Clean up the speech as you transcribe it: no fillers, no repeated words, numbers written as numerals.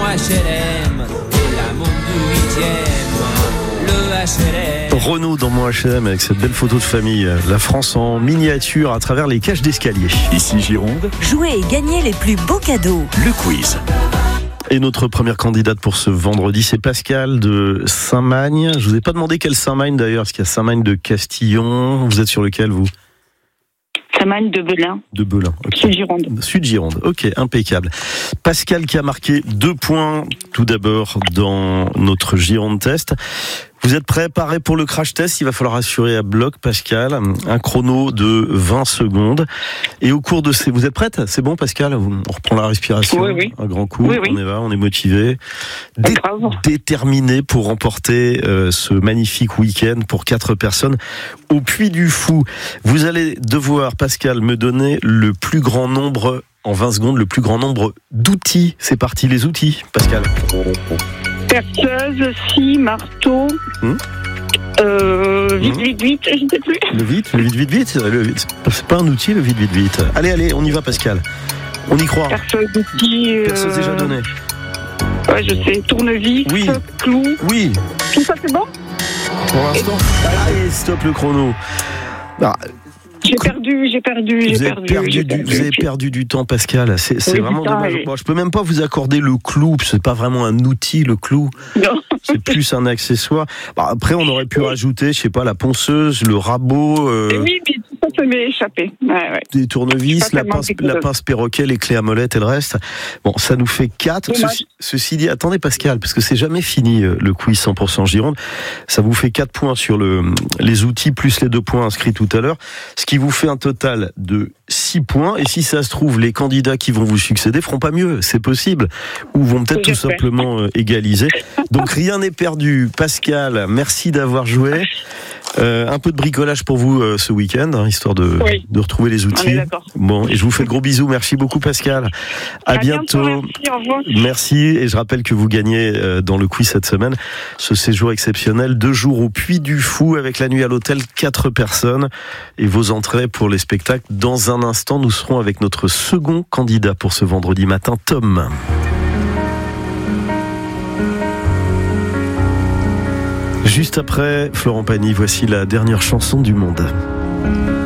HLM et la montre du 8e, le HLM. Renaud dans mon HLM avec cette belle photo de famille. La France en miniature à travers les cages d'escalier. Ici Gironde, Jouez et gagnez les plus beaux cadeaux. le quiz. Et notre première candidate pour ce vendredi, c'est Pascal de Saint-Magne. Je vous ai pas demandé quel Saint-Magne d'ailleurs, parce qu'il y a Saint-Magne de Castillon. Vous êtes sur lequel, vous ? Saint-Magne de Belin, De Belin. Okay. Sud-Gironde. Sud-Gironde, ok, impeccable. Pascal qui a marqué 2 points tout d'abord dans notre Gironde Test. Vous êtes préparé pour le crash test? Il va falloir assurer à bloc, Pascal, un chrono de 20 secondes. Et au cours de ces... Vous êtes prête? C'est bon, Pascal? On reprend la respiration. Oui. Un grand coup. Oui. On y va, on est motivé. Déterminé pour remporter ce magnifique week-end pour 4 personnes au Puy du Fou. Vous allez devoir, Pascal, me donner le plus grand nombre, en 20 secondes, le plus grand nombre d'outils. C'est parti, les outils, Pascal. Perceuse, scie, marteau. Vite, je ne sais plus. Le vite. C'est pas un outil, le vite. Allez, on y va, Pascal. On y croit. Perceuse, scie. Perceuse déjà donné. Ouais, je sais. Tournevis, Oui. clou. Oui, Tout ça, c'est bon? pour l'instant. Allez, stop le chrono. Ah, J'ai perdu. vous avez perdu du temps, Pascal. C'est Oui, vraiment putain, dommage. oui. Bon, je peux même pas vous accorder le clou. C'est pas vraiment un outil, le clou. Non. C'est plus un accessoire. Bon, après, on aurait pu rajouter, je sais pas, la ponceuse, le rabot, Oui, mais tout ça m'est échappé. Ouais. des tournevis, Pas la tellement pince perroquet, les clés à molette et le reste. Bon, ça nous fait 4. Dommage. Ceci dit, attendez, Pascal, parce que c'est jamais fini le quiz 100% Gironde. Ça vous fait 4 points sur les outils plus les 2 points inscrits tout à l'heure. Ce qui vous fait un total de 6 points. Et si ça se trouve, les candidats qui vont vous succéder feront pas mieux. C'est possible. Ou vont peut-être tout J'espère. simplement égaliser. Donc rien n'est perdu. Pascal, merci d'avoir joué. Un peu de bricolage pour vous ce week-end, histoire de retrouver les On est outils. d'accord. Bon, et je vous fais de gros bisous. Merci beaucoup, Pascal. À bientôt. Merci, au revoir. Merci. Et je rappelle que vous gagnez dans le quiz cette semaine ce séjour exceptionnel, 2 jours au Puy du Fou avec la nuit à l'hôtel, 4 personnes et vos entrées pour les spectacles. Dans un instant, nous serons avec notre second candidat pour ce vendredi matin, Tom. Juste après Florent Pagny, voici la dernière chanson du monde.